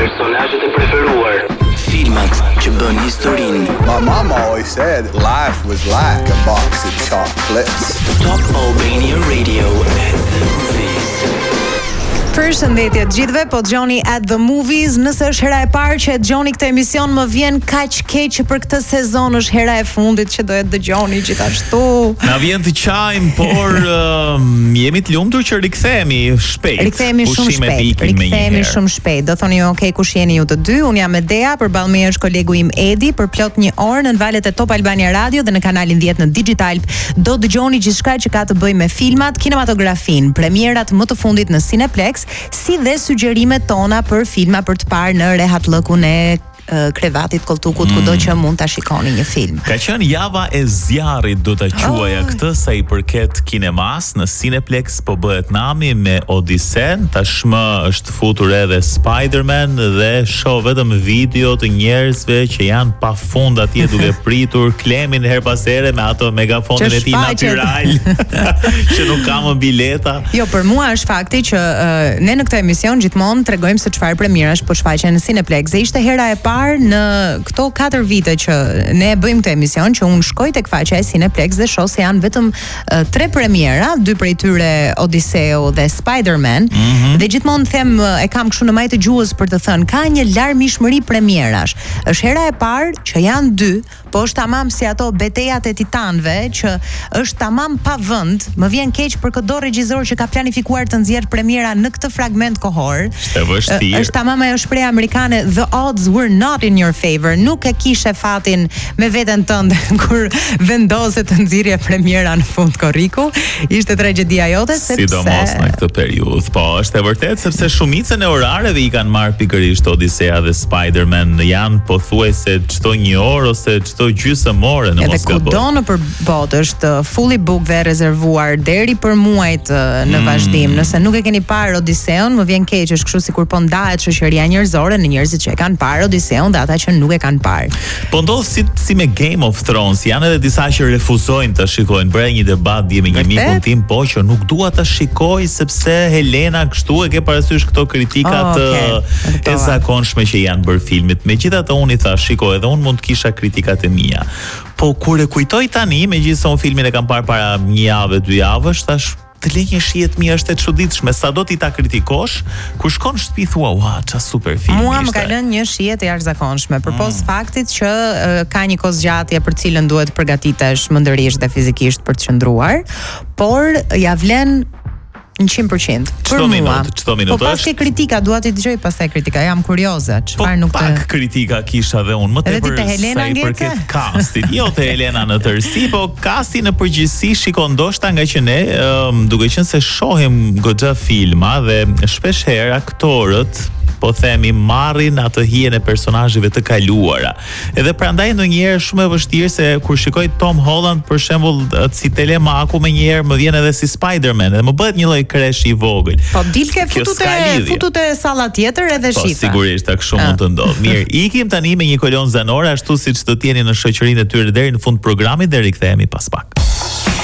Personazhet e preferuar. Filmat që bën historinë. My mom always said life was like a box of chocolates. Top Albania Radio at the movies. Përshëndetje të gjithëve, po Gjoni at the movies. Nëse është hera e parë që e dëgjoni këtë emision, më vjen kaq keq që për këtë sezon është hera e fundit që do e dëgjoni gjithashtu. Na vjen të qajmë, por jemi të lumtur që rikthehemi shpejt. Rikthehemi shumë shpejt. Do thoni okay, kush jeni ju të dy? Unë jam Medea, përballë meje është kolegu im Edi. Për plot një orë në valët e Top Albania Radio dhe në kanalin 10 në Digital do dëgjoni gjithçka që ka të bëjë me filmat, kinematografin, premierat më të fundit në Cineplex, si dhe sugjerimet tona për filma për të parë në rehatlëkun e krevatit Koltukut, kudo që mund ta shikoni një film. Ka qenë java e zjarrit, do ta quaja këtë, sa i përket kinemas. Në Cineplex po bëhet nami me Odisen, tashmë është futur edhe Spider-Man dhe shoh vetëm video të njerëzve që janë pafund atje duke pritur Klemin her pas here me ato megafonin e tij natyral që nuk ka më bileta. Jo, për mua është fakti që ne në këtë emision gjithmonë tregojmë se çfarë premierash po shfaqen në Cineplex. Dhe ishte hera e parë në këto 4 vite që ne bëjmë këtë emision që unë shkoj tek faqja e Cineplex dhe shoh se janë vetëm 3 premiera, 2 prej tyre Odiseu dhe Spider-Man. Dhe gjithmonë them, e kam kështu në majtë gjuhës për të thënë, ka një larmishmëri premierash. Është hera e parë që janë 2, po është tamam si ato betejat e titanëve që është tamam pa vend. Më vjen keq për çdo regjisor që ka planifikuar të nxjerrë premiera në këtë fragment kohor. Është tamam ajo shpreha amerikane, the odds were not in your favor. Nuk e kishe fatin me veten tënde kur vendose të nxirrje premiera në fund korriku. Ishte tragjedia jote sepse sidomos në këtë periudhë. Po, është e vërtetë sepse shumicën e orareve i kanë marrë pikërisht Odisea dhe Spider-Man. Janë pothuajse çdo një orë ose çdo gjysmë ore në Moskë. Edhe kudo në botë është fully booked dhe rezervuar deri për muajt në vazhdim. Nëse nuk e keni parë Odiseun, më vjen keq, është kështu sikur po ndahet shoqëria njerëzore në njerëzit që e kanë parë Odiseun dhe ata që nuk e kanë parë. Po ndodh si me Game of Thrones, janë edhe disa që refuzojnë të shikojnë. Bëra një debat dje me një mikun tim, po që nuk dua ta shikoj sepse Helena kështu e ke parasysh këto kritikat e zakonshme që janë bërë filmit. Megjithatë unë i thash, shikoj, edhe unë mund të kisha kritikat e mia. Po kur e kujtoj tani, megjithëse unë filmin e kam parë para 1 javë, 2 javësh, tash të le një shije të mia është e çuditshme, sado ti ta kritikosh, kur shkon në shtëpi thua, "Ua, ç'a super film." Mua më ka lënë një shije të jashtëzakonshme, përpos faktit që ka një kozgjatje për cilën duhet përgatitesh mendërisht dhe fizikisht për të qëndruar, por ja vlen 100%. Çdo minutë. Po pas ke kritika, dua të dëgjoj pastaj kritika. Jam kurioze, çfarë nuk të. Pak kritika kisha dhe unë, më tepër sa i përket castit. Jo te Helena në tërësi, po casti në përgjithësi shikon ndoshta nga që ne, duke qenë se shohim goxha filma dhe shpesh herë aktorët po themi marrin atë hijen e personazheve të kaluara. Edhe prandaj ndonjëherë shumë e vështirë se kur shikoj Tom Holland për shembull si Telemaku, menjëherë më vjen edhe si Spider-Man dhe më bëhet një lloj kreshi i vogël. Po dilke futute salla tjetër edhe shifa. Po sigurisht kështu mund të ndodh. Mirë, ikim tani me një kolon zanore ashtu siç do të jeni në shoqërinë e tyre deri në fund programit dhe rikthehemi pas pak.